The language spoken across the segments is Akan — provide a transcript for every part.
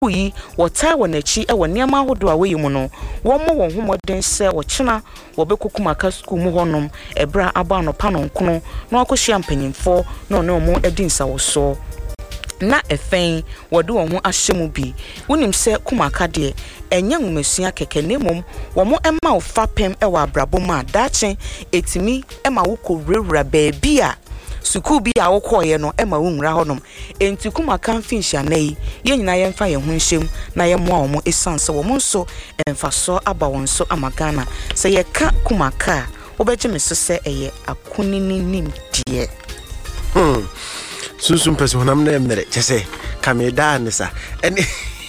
yi wɔtaa wɔ n'akyi wɔ nneɛma ahodo a wɔyi mu no wɔn mo wɔn homoden sɛ wɔkyena wɔbɛkokumaka school mu hɔnom ɛbra aba anopa no nkono na akɔhyia mpanyimfo na ɔne wɔn adi nsawoso na efɛn wɔde wɔn ho ahyɛ mu bi wonim sɛ kumaka de enya ngumasua keke ne mom wɔn ɛma ofa pem ɛwɔ abrabom a daakye etimi ɛma wokɔ wura baabi a suku bi a wokɔye no ɛma wunra hɔnom enti kumaka mfinhia na yi nyina yɛmfa yɛn ho nhyem na yɛmoa wɔn esanse wɔn nso ɛmfaso aba wɔn so amagana sɛ yɛka kumaka wobɛgye me so sɛ ɛyɛ akunini nimdeɛ Susum pese honam na emere chese kameda anisa ene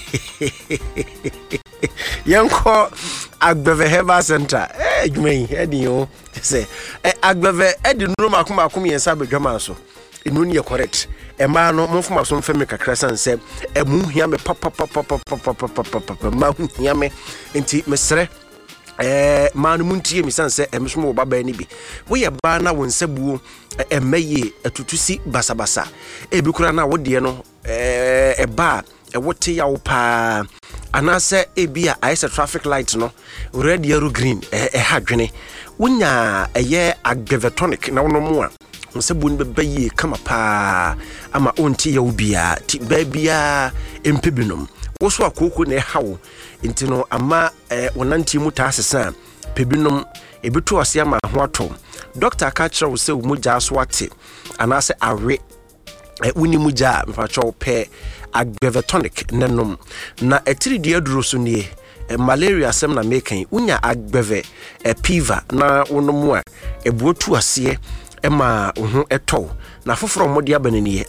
yanko agbeve herbal center adwuman edi o chese agbeve edi nrum akomakom yensa bedwama so enu ne correct ema no monfoma so mfeme kakra sanse emu hia me papa ma hia me enti mesre manu muntie misanse emsmo wo baba ni bi wo ye ba na wo nsabuo emaye atutusi basabasa ebikura na wo de no eba wote ya wo pa anase ebia ayese traffic light no red yellow green hadwene wonya eye agbevetonic na wono mo a nsabuo no bebaye kama pa ama onti ya wo bia ti babia empebinom wo so akoko na hawo intino ama wonanti mu taasesa pebinom ebitu ase ama ho ato doctor ka kire wo se mu gya so ate anase awe woni mu gya mfacho pe agbevetonic nanom na etiridi aduro so nie malaria sem na mekan unya agbeve piva na wonomu a ebuotu ase ema ho eto na foforo mode abanani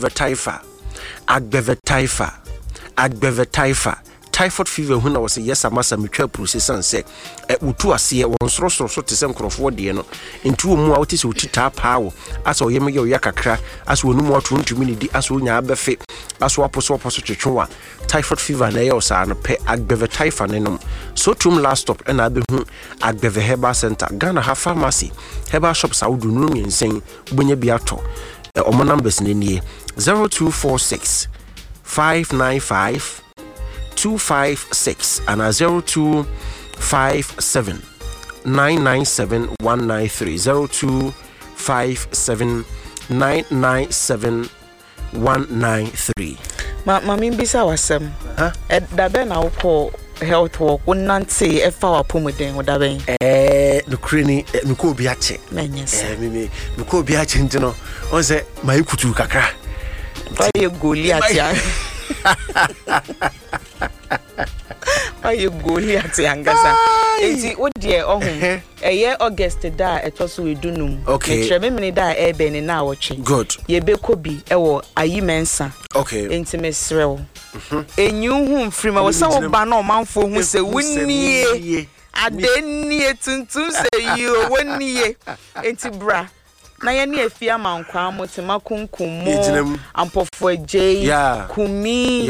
agbeve taifa typhoid fever huna was yes amasa metwa process anse wutu ase won sorosoro so te se nkrofo de no ntu mu a wote se utita paawo asa oyeme ye oyakakra asa wonu mu ato ntumi ni di asa onya abefe asa waposo twetwewa typhoid fever na ye osa no pe agbeve typha nenom so tum last stop na abehu agbeve herbal center Ghana ha pharmacy herbal shops awudu no nyensen bonya bi ato omo numbers ne nie 0246 595 256 and 0257 997 193 0257 997 193. Mami bisa wasem. Dabe na uko health work wonante efa wapomuden wodaben. Nukreni nuko obi ache. Menyesa. Mimi nuko obi ache ntino. On se mai kutu kakra. Baye Goliath ya. Aye Goliath angasa. Enti odie ohun eye August da etoso edunum. Okay. Trememene da ebe ne na woche. Good. Yebekobi ewo ayimensa. Okay. Enti mesrew. Enyu hu mfrima wo se wo ba na o manfo hu se wonnie. Adenie tuntum se yo wonnie. Enti bra na ye ne afia mankwa motema kunkumo ampofo agye kumi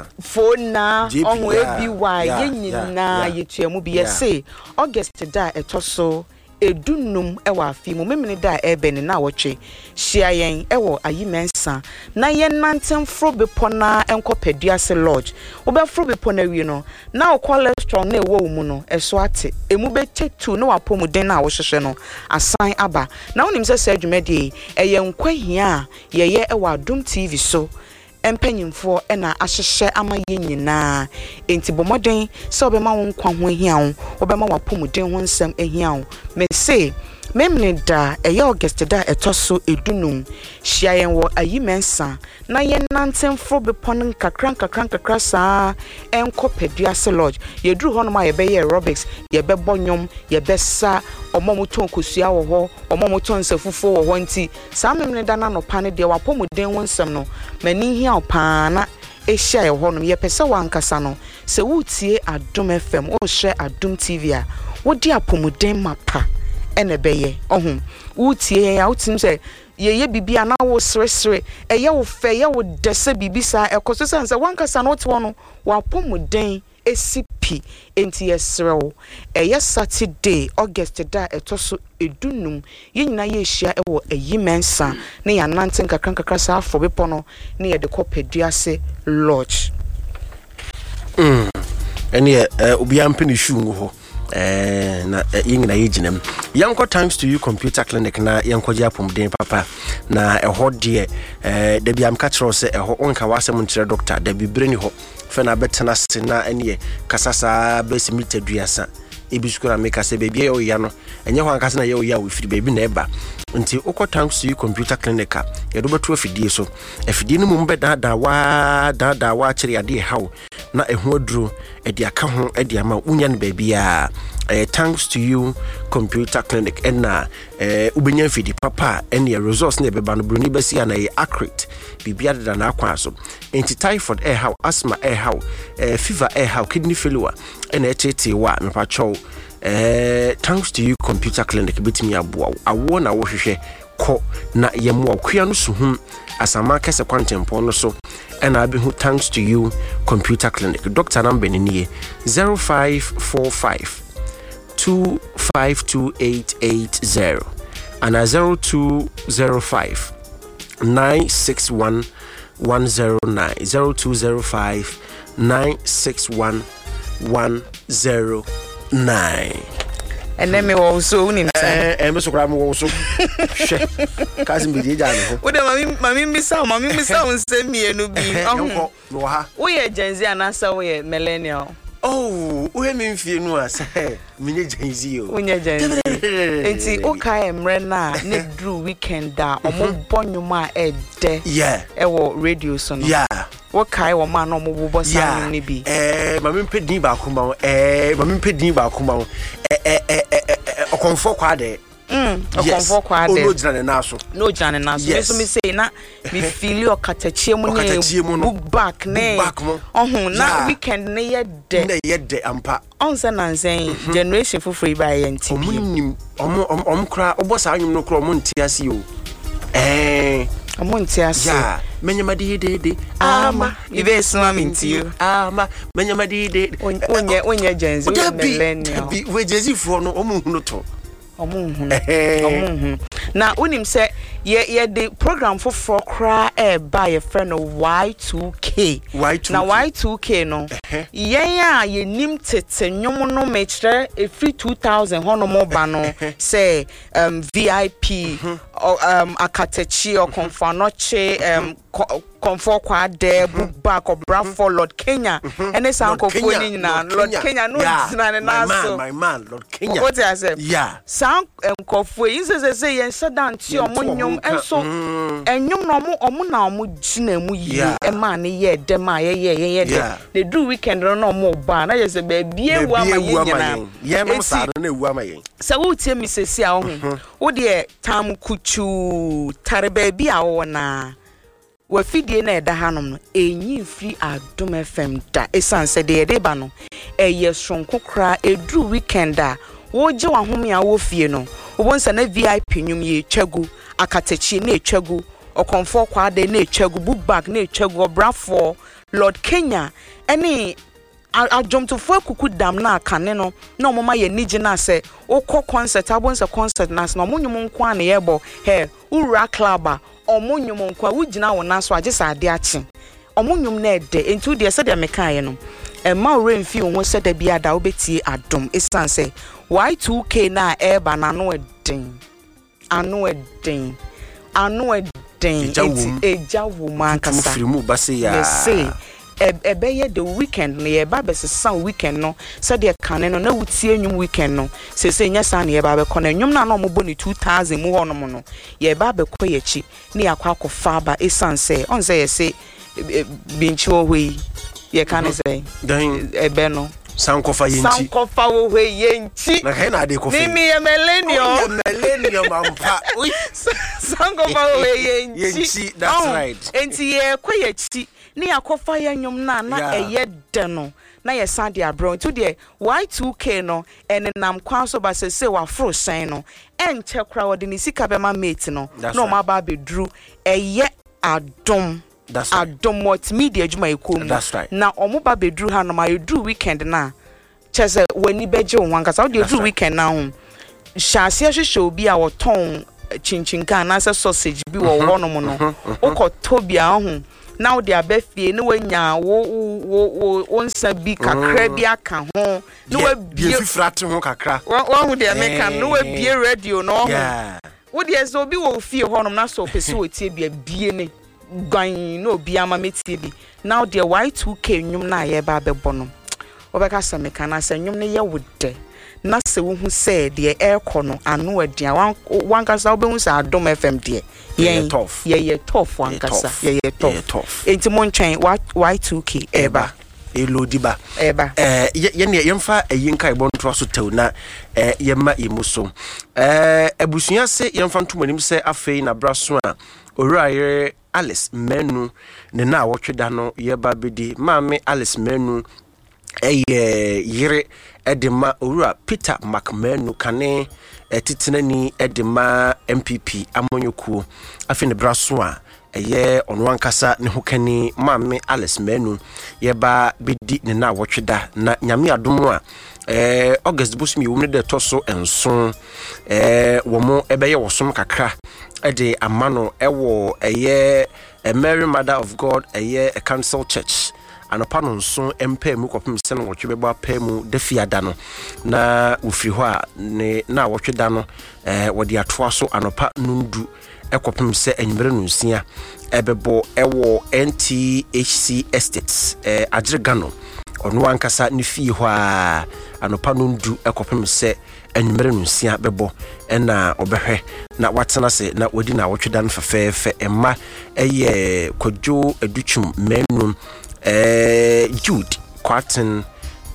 fona onwo ebi wa ye nyina yetuamu bi ye se August da etoso edunum ewa afi mu memene da ebene na wotwe hia yen ewo ayimensa na ye nantem frobepo na enkopeduase lodge obefro bepo na wi no na cholesterol na ewo mu no eso ate emu betetu na wapomuden na wohwehwe no asan aba na wonim se adwumade eye nkwahia ye ewo Adom TV so empanyimfo na ahyehye ama ye nyina enti bomoden se obema wo nkwa ho ahia wo obema wapomuden ho nsem ahia wo me say memne da August da etoso edunum hia yen wo ayimensa na ye nantem fro bepon kakran saa enkopeduase lodge ye duru hono ma ye be aerobics ye be bonyom ye be sa omomoton kosua wo ho omomoton safufo wo ho nti saa memne da na no pa ne de wapomuden ho nsem no mani hia opa na ehia ye hono ye pese wankasa no se wutie Adom FM o hye Adom TV a wodi apomuden mapa ene beye ohun wutie ya utim se ye bibia na wo sresre eye wo fe ye wo dese bibisa ekoso sanse wankasa no to no wapomuden esipi enti yesrew eye Saturday August da etoso edunum ye nyina ye hia ewo ayimensa ne ya nanten kakran kakra sa afro bepo no ne ye de kopeduase lodge ene obi ampeni shoe ho na yingina yiginem yanko thanks to you computer clinic na yanko je apomden papa na eho de da bi am ka kire se eho onka wasem ntire doctor da bi breni ho fe na betena se na ene kasasa besimita duasa ebiskura make say baby o ya no enye ho anka se na ye o ya we firi baby na eba nti okọ thanks to you computer clinic ya do beto afidie so afidie no mu be da wa kire ade hawo na eho aduro edi aka ho edi ama unya ne baby a thanks to you computer clinic na ubenya fidi papa ene resource na beba no broni basi na accurate bibia da na akwa so enti typhoid how asthma how fever how kidney failure ene etete wa mepacho thanks to you computer clinic bitimi aboa awo na wo hwehwe ko na yemu akua no suhum asama kese kwantempo no so and I be thanks to you computer clinic doctor number ni 0545 252880 and 0205 961 109 0205 961 109 and then me also nim say me so kra me wo so hwe kazi me die jane ho wo de mami misa nsem mienu bi no ha wo ye Gen Z anasa wo ye millennial oh we me mfie nu asa me Gen Z o wo Gen Z enti o kai emre na ne dru weekend da omo bonyuma ede ewo radio so no wo kai wo ma no mo bobo san ni bi mami mpedin ba kuma mami mpedin ba kuma okonfo kwa de okonfo kwa de no jane na so so me say na me feel o katachie mu ne book back ne na weekend ne ye de ampa onse nansen generation fufuri ba ye nti om kra obosa anyum no kra om ntiase o amontiase menyamadi de ama ibe suma mintiu ama menyamadi de onye Gen Z millennial we jezi fo no omuhunu to omuhunu na unim se ye the program for kra by a friend of Y2K na Y2K no yen a ye nim tete nwom no me kire e free 2000 hono mo ba no say VIP akatechi o konfanoche comfort kwa de book back or Bradford Lord Kenya and this uncle phone na Lord Kenya no na so my man Lord Kenya what I say sound comfort you say yen sadan ti omonyom enso enyom no omo na omo gina mu yi e ma ne ye de ma ye they do weekend no omo ba na just baby ewu ama ye no sa na ewu ama ye so wo tie mi sesi a wo de tam kuchu tare baby a wo na wafidie na eda hanom no enyi free Adom FM da esanse de ede ba no eye sonko kra edru weekend a wo je wa home a wo fie no wo nsa na VIP nyum ye twagu akatechi na etwagu okonfo kwa de na etwagu book bag na etwagu Bradford Lord Kenya ene ajomtofo akuku dam na akane no na omoma ye nige na se okọ concert abonse concert na se na omonyum nko an ye bo he ura club a omonyum nko a wugina wona so agesa ade achi omonyum na ede entu de se de mekaye no ma remfi wo se da bia da obetie Adom esanse Y2K na eba na no eden eja woman kasa firimu base ya ebeye the weekend no ye ba besesa weekend no se de kane no na wutie nwum weekend no se nya sa na ye ba be kọ na nwum na no mo boni 2000 mu hono mo no ye ba be kọ yechi na yakwa akọfa ba esanse on se ye se binchi wo hwe ye kan se ebe no sankofa wo hwe yenchi na he na de kofi mimi ye millennium ampa sankofa wo hwe yenchi that's right enti ye kọ yechi ni akofa ya nyom na eye de no na ye san de abro to de Y2K no enenam kwan so ba se wa fro san no enche kra wo de ni sika be ma mate no no ma ba bedru eye Adom multimedia juma ekom na omo ba bedru ha no ma edru weekend na chese wani beje won kasa wo de edru weekend na ho hyase hwehwe obi a wo ton chinchinka na se sausage bi wo no mo no okoto bia ho now they are befie no nya wo nsa bi kakra bi aka ho no we bie fifrate ho kakra wo de make no we bie radio no ho wo de so bi wo fie ho no na so pese wo tie bie ne gwan no bi ama metie bi now the Y2K nwum na ye ba bebo no obeka sameka na se nwum ne ye wode na se wo hu se de aircon no anu adia wan kasa obehu se Adom FM de ye tough wan kasa ye tough enti mon twen Y2K eba elodiba eba ye ne yemfa ayinka ibonto so tew na yema yemuso abusuya se yemfa ntomanim se afei na braso a owuraye Alice Menu ne na wotweda no yeba bedi maame Alice Menu yire edema owura Peter McMenu kane titenani edema MPP amonyokuo afi ne braso a ono ankasa ne hokani maame Alice Menu yeba bedi ne na wotweda na nyame adom a August busumi wo ne de toso enso wo mo ebeye wosom kakra ede amano ewo Mary Mother of God a Council Church anopa no nso empa mu kopem se no wotwe beba pa mu defiada no na ofiri ho a ne na wotweda no wode atoa so anopa nundu ekopem se enwere no nsia ebebo ewo NTHC Estates Agregano ono ankasa ne fie ho a anopa nundu ekopem se enwere no nsia bebo na obehwe na watena se na wodi na wotweda no fefefe emma Kojo Educhum Menu Jude Quatin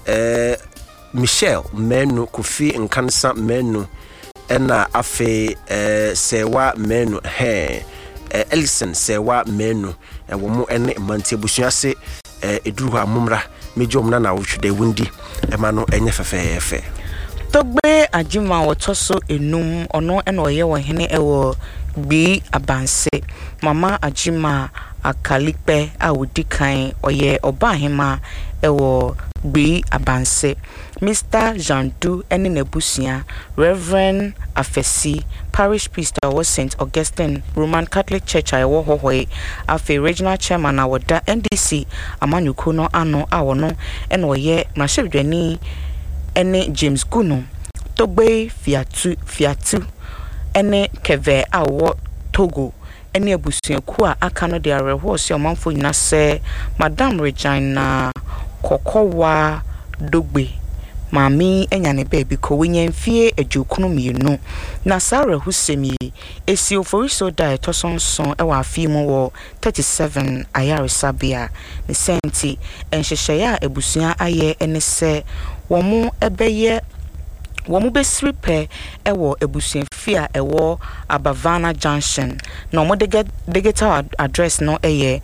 Michelle Menu Kofi Nkansa Menu na afe Sewa Menu Ellison Sewa Menu wo mo ene mantie busua se eduru ha momra mejom na wotwede wundi ema no enye fefefe Togbe Ajima wotoso enum ono ena oye wo hene ewo Gbi Abanse Mama Ajima Akalipe awudikan oye obahema ewo Gbi Abanse Mr. Jandu ene nebusia Reverend Afesi Parish Priest of St. Augustine Roman Catholic Church awo hohoi afi regional chairman awoda NDC amanyuko no ano awono ene oye mrashebdwani ene James Guno Togbe Fiatu ene Keve awo Togo ene abusuaku a aka no de areho se omanfo nyina se Madam Regina Kokowa Dogbe Mami enyane baby ko wenyamfie adwukunu mienu na Sarah Husemi esi oforiso da etosonson ewa afimu wo 37 ayaresabia ne senti enhyehyeye ebusua aye ene se womu ebeye womu besripe ewo ebusuafia ewo Abavana Junction no mo digital address no eye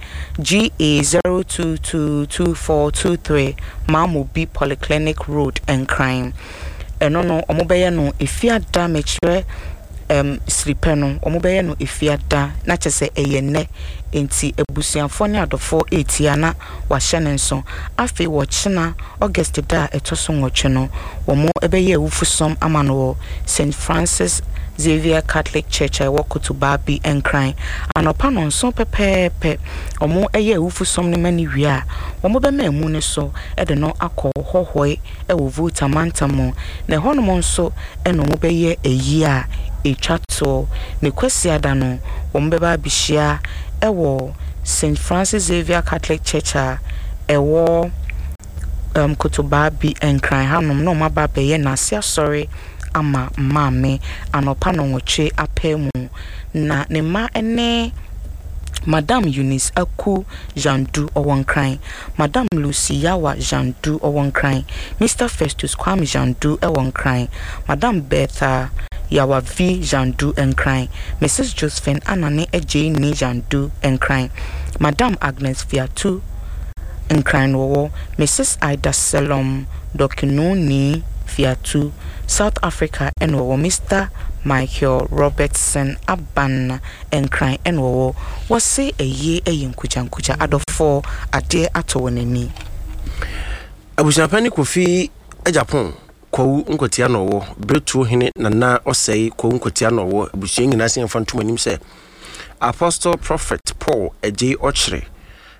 GA0222423 Mamobi Polyclinic Road and Crime eno no omobeye no efiada mechre sripe no omobeye no efiada na chese eye ne enti ebusuafo ne adofo etia na wahye ne nso afi wo chena August da etoso nwotwe no wo mo ebeye ewufusom amano St. Francis Xavier Catholic Church I walk to Babi and crying anopa no nso pepepe omo eye ewufusom ne mani wi a omo be ma emu ne so e de no akọ hohoi e wo vuta mantamo na hono nso e no mo be ye eyi a etwato ne kwasi ada no omo be ba bihia e wo St. Francis Xavier Catholic Church ewo Kotobabi and crying hanom no maba be ye na sia sorry ama mame anopa no nwoche apemu na ne ma ene Madam Eunice Aku Jandu Owonkran Madam Lucy Yawa Jandu Owonkran Mr. Festus Kwame Jandu Owonkran Madam Betha Yawa V Jandu Enkran Mrs. Josephine Anane Ejeni Jandu Enkran Madam Agnes Fiatu Enkran wo Mrs. Ida Selom Dokinuni Fiatu South Africa and wo Mr. Michael Robertson Aban Enkran and wo was say a ye a yinkujankuja adofo ade atowonani Abusapani Kofi a Japan ko nkotia no wo bretu hene nana osei ko nkotia no wo abusuan nyina se mfa ntoma nim se Apostle Prophet Paul Eje Ochre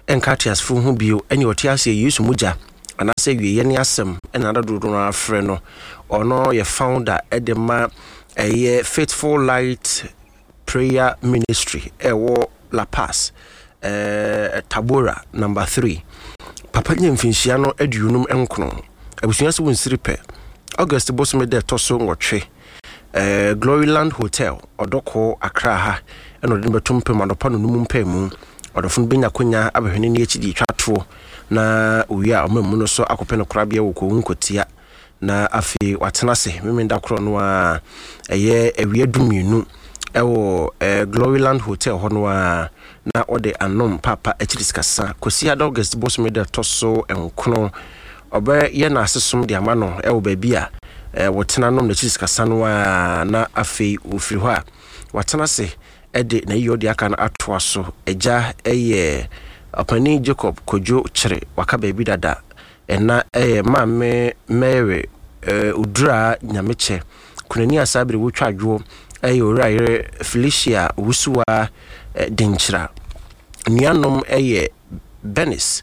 enkatias fu hu bio ene otiase Yesu muja anase wie ye ne asem ena dodo no afre no ono ye founder edema Faithful Light Prayer Ministry ewo La Paz Tabora number 3 papa nyemfinhia no aduunum enkono abusua se wonsiripe August bosome de toso ngotwe Gloryland Hotel odoko Accra ha eno de betumpe madopa no num mpemu odofun benya konya abehwene ne ekidi twato na uya omemu no so akopɛ no korabia wo ko nkotia na afi watenase memenda kro no a ewie dumienu ewo Gloryland Hotel hono a na ode anom papa echidiskasa kosi August bosome de toso enkono oba ye na asesom de amano ewo babia wotena nom na echidiskasa no a na afi ofiri ho a watenase ede na yodi aka na atoa so eja apani Jacob Kojo Chere waka baby dada ena maame Mary udra nyameche kunani asabire wotwadwo orayere Felicia Wusuwa Denchira nianom Benis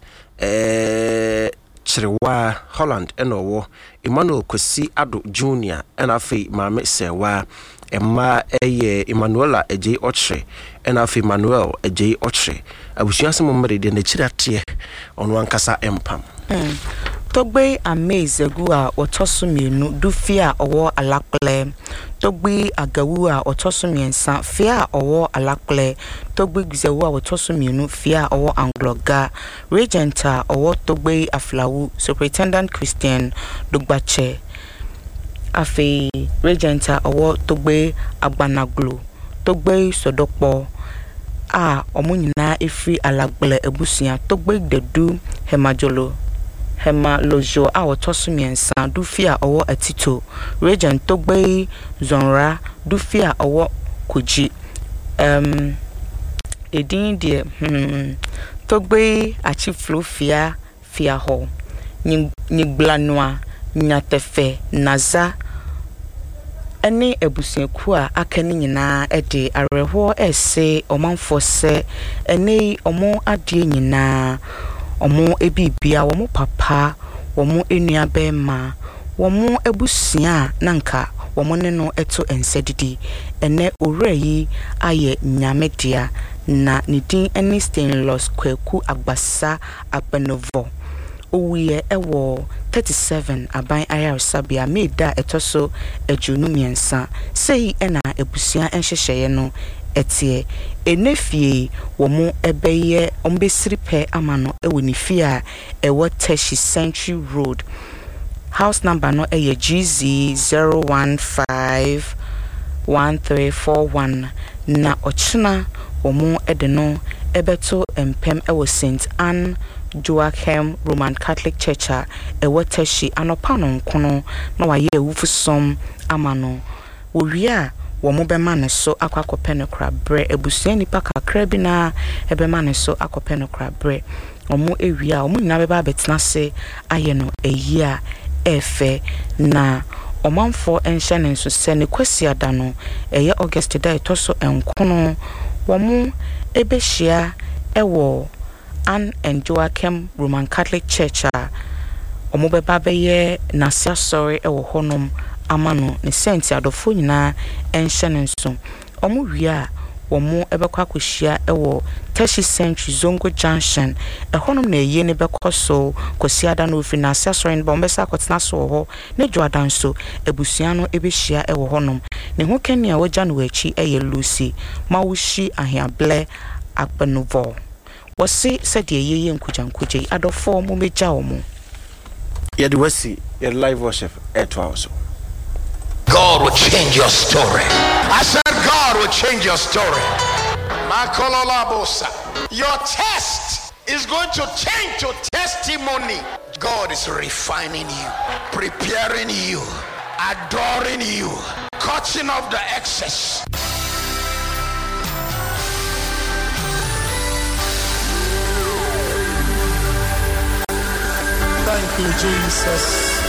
Cherewa Holland enowo Emmanuel Kwesi Ado Junior ena afi maame Sewa Emma Emmanuela Eje Ochre ena afi Manuel Eje Ochre abusuase momre de na chirate ono ankasa empam Togbe amaze gu a otoso mienu du fia owo alakple Togbe agawu a otoso miensa fia owo alakple Togbe gzewu a otoso mienu fia owo angloga regenta owo Togbe aflawu Superintendent Christian Dugbache afi regenta owo Togbe agbanaglo Togbe sodokpo a omunyina efri alagbele ebusia Togbe dedu Hema lojo a otoso miensa du fia owo atito regent Togbe zonra du fia owo koji edin die Togbe achiflu fia ho nyigblanoa nyatefe naza ene ebusiaku a akani nyina ede areho ese omanfo se ene omo ade nyina omo ebibia omo papa omo enua bema omo ebusia nanka omo ne no eto ensedidi ene oreyi aye nyamedia na nidin ene stainless kwaku agbasa abenovo owie ewo 37 aban ayar sabia meda etoso ejunu miensa sei ena ebusia enhyehyeye no etie enefie womo ebeye ombesiripe amano ewo ni fia ewo Teshi Century Road house number no eye GZ 0151341 na ochina womo edeno ebeto empem ewo St. Anne Joachim Roman Catholic Church ewo Teshi anopano nkono na waye ewufusom amano wowia womo bema ne so akwakope no krabre ebusia nipa kakra bi na ebema ne so akope no krabre omo ewia omo nyina beba betenase aye no eyia efe na omanfo enhye ne so se ne kwasi ada no eye August da etoso enkono womo ebehia ewo Anne and Joachim Roman Catholic Church omo beba beye nasia sorry ewo honom amano ne senti adofo nyina enhye ne nso omo wia womo ebekwa kohyia ewo Teshi Century Zongo Junction ehonom na eye ne bekoso kosiada no ofi na asia sorry ne bombesa akotena so ho ne dwoadan so ebusia no ebehia ewo honom ne ho kania wagya no wachi eye Lucy mawushi ahiable akpenovo wasi said ye nkujankuje adofo mo meja omo yedi wasi your live worship also God will change your story. I said God will change your story. Your test is going to change to testimony. God is refining you, preparing you, adoring you, cutting off the excess. Thank you, Jesus.